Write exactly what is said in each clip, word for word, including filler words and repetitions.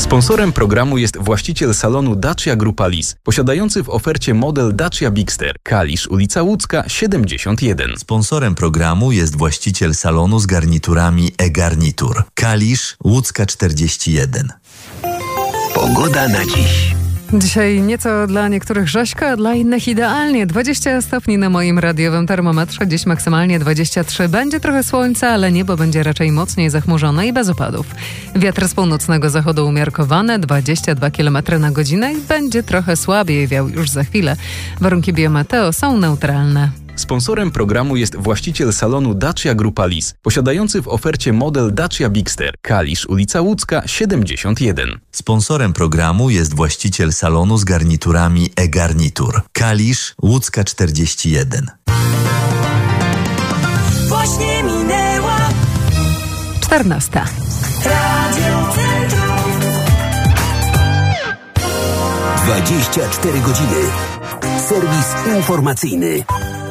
Sponsorem programu jest właściciel salonu Dacia Grupa Lis, posiadający w ofercie model Dacia Bigster, Kalisz, ulica Łódzka, siedemdziesiąt jeden. Sponsorem programu jest właściciel salonu z garniturami e-Garnitur, Kalisz, Łódzka czterdzieści jeden. Pogoda na dziś. Dzisiaj nieco dla niektórych rzeźko, a dla innych idealnie. dwadzieścia stopni na moim radiowym termometrze, dziś maksymalnie dwadzieścia trzy. Będzie trochę słońca, ale niebo będzie raczej mocniej zachmurzone i bez opadów. Wiatr z północnego zachodu umiarkowany, dwadzieścia dwa kilometry na godzinę i będzie trochę słabiej wiał już za chwilę. Warunki biometeo są neutralne. Sponsorem programu jest właściciel salonu Dacia Grupa Lis, posiadający w ofercie model Dacia Bigster, Kalisz, ulica Łódzka, siedemdziesiąt jeden. Sponsorem programu jest właściciel salonu z garniturami e-Garnitur, Kalisz, Łódzka czterdzieści jeden. Właśnie minęła czternasta. Radio Centrum. dwadzieścia cztery godziny. Serwis informacyjny.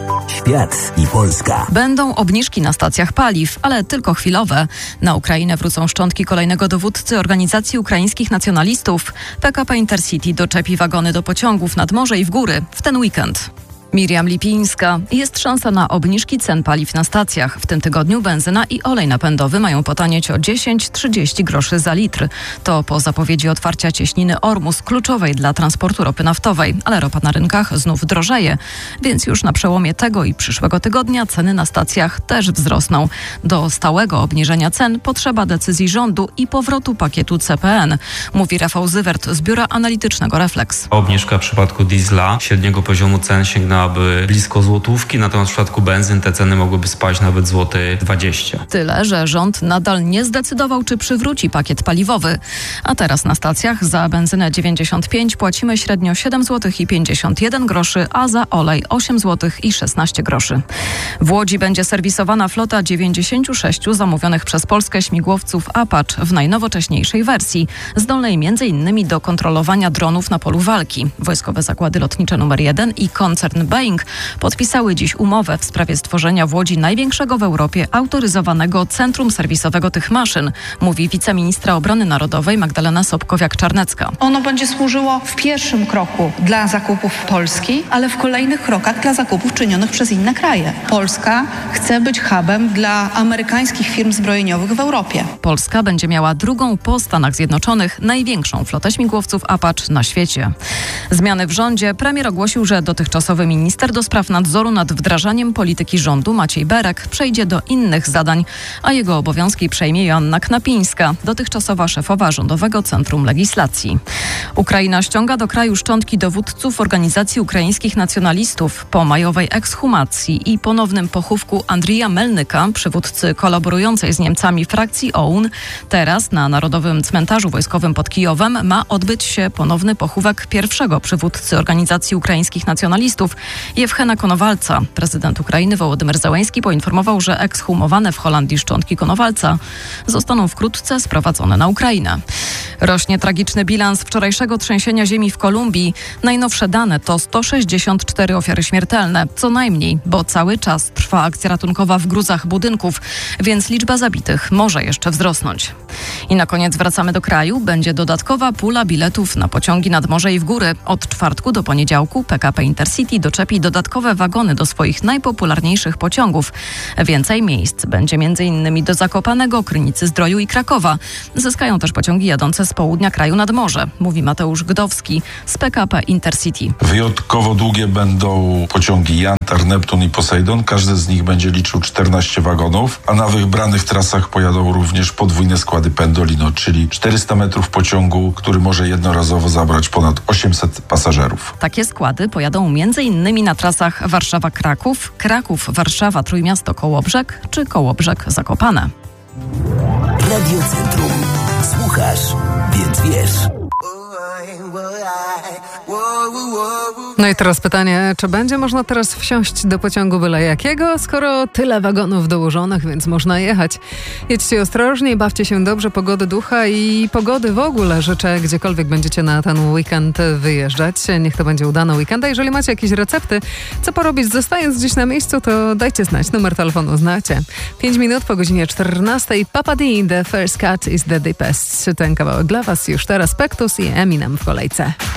Świat i Polska. Będą obniżki na stacjach paliw, ale tylko chwilowe. Na Ukrainę wrócą szczątki kolejnego dowódcy Organizacji Ukraińskich Nacjonalistów. P K P Intercity doczepi wagony do pociągów nad morze i w góry w ten weekend. Miriam Lipińska. Jest szansa na obniżki cen paliw na stacjach. W tym tygodniu benzyna i olej napędowy mają potanieć o dziesięć do trzydziestu groszy za litr. To po zapowiedzi otwarcia cieśniny Ormus, kluczowej dla transportu ropy naftowej. Ale ropa na rynkach znów drożeje, więc już na przełomie tego i przyszłego tygodnia ceny na stacjach też wzrosną. Do stałego obniżenia cen potrzeba decyzji rządu i powrotu pakietu C P N, mówi Rafał Zywert z biura analitycznego Reflex. Obniżka w przypadku diesla średniego poziomu cen sięgnęłaby blisko złotówki, natomiast w przypadku benzyn te ceny mogłyby spaść nawet złoty dwadzieścia. Tyle, że rząd nadal nie zdecydował, czy przywróci pakiet paliwowy. A teraz na stacjach za benzynę dziewięćdziesiąt pięć płacimy średnio siedem złotych i pięćdziesiąt jeden groszy, a za olej osiem złotych i szesnaście groszy. W Łodzi będzie serwisowana flota dziewięćdziesięciu sześciu zamówionych przez Polskę śmigłowców Apache w najnowocześniejszej wersji, zdolnej między innymi do kontrolowania dronów na polu walki. Wojskowe Zakłady Lotnicze numer jeden i koncern Boeing podpisały dziś umowę w sprawie stworzenia w Łodzi największego w Europie autoryzowanego centrum serwisowego tych maszyn, mówi wiceministra obrony narodowej Magdalena Sobkowiak-Czarnecka. Ono będzie służyło w pierwszym kroku dla zakupów Polski, ale w kolejnych krokach dla zakupów czynionych przez inne kraje. Polska chce być hubem dla amerykańskich firm zbrojeniowych w Europie. Polska będzie miała drugą po Stanach Zjednoczonych największą flotę śmigłowców Apache na świecie. Zmiany w rządzie. Premier ogłosił, że dotychczasowy minister do spraw nadzoru nad wdrażaniem polityki rządu Maciej Berek przejdzie do innych zadań, a jego obowiązki przejmie Joanna Knapińska, dotychczasowa szefowa Rządowego Centrum Legislacji. Ukraina ściąga do kraju szczątki dowódców Organizacji Ukraińskich Nacjonalistów po majowej ekshumacji i ponownym pochówku Andrija Melnyka, przywódcy kolaborującej z Niemcami frakcji O U N. Teraz na Narodowym Cmentarzu Wojskowym pod Kijowem ma odbyć się ponowny pochówek pierwszego przywódcy Organizacji Ukraińskich Nacjonalistów, Jewchena Konowalca. Prezydent Ukrainy Wołodymyr Zełenski poinformował, że ekshumowane w Holandii szczątki Konowalca zostaną wkrótce sprowadzone na Ukrainę. Rośnie tragiczny bilans wczorajszego trzęsienia ziemi w Kolumbii. Najnowsze dane to sto sześćdziesiąt cztery ofiary śmiertelne, co najmniej, bo cały czas trwa akcja ratunkowa w gruzach budynków, więc liczba zabitych może jeszcze wzrosnąć. I na koniec wracamy do kraju. Będzie dodatkowa pula biletów na pociągi nad morze i w góry. Od czwartku do poniedziałku P K P Intercity doczepi dodatkowe wagony do swoich najpopularniejszych pociągów. Więcej miejsc będzie m.in. do Zakopanego, Krynicy-Zdroju i Krakowa. Zyskają też pociągi jadące z południa kraju nad morze, mówi Mateusz Gdowski z P K P Intercity. Wyjątkowo długie będą pociągi Jantar, Neptun i Poseidon. Każdy z nich będzie liczył czternaście wagonów, a na wybranych trasach pojadą również podwójne składy Pendolino, czyli czterysta metrów pociągu, który może jednorazowo zabrać ponad osiemset pasażerów. Takie składy pojadą m.in. na trasach Warszawa-Kraków, Kraków-Warszawa-Trójmiasto Kołobrzeg czy Kołobrzeg-Zakopane. Radio Centrum. Słuchasz, więc wiesz. No i teraz pytanie, czy będzie można teraz wsiąść do pociągu byle jakiego, skoro tyle wagonów dołożonych, więc można jechać. Jedźcie ostrożnie, bawcie się dobrze, pogody ducha i pogody w ogóle życzę, gdziekolwiek będziecie na ten weekend wyjeżdżać. Niech to będzie udany weekend. A jeżeli macie jakieś recepty, co porobić zostając gdzieś na miejscu, to dajcie znać. Numer telefonu znacie. Pięć minut po godzinie czternastej. Papa D, The First Cut is the Deepest. Ten kawałek dla was już teraz. Pektus i Eminem w kolejce.